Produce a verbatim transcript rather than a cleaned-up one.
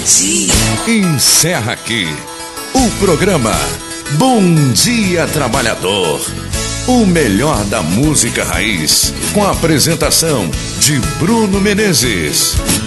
dia. Encerra aqui o programa Bom Dia Trabalhador. O melhor da música raiz, com a apresentação de Bruno Menezes.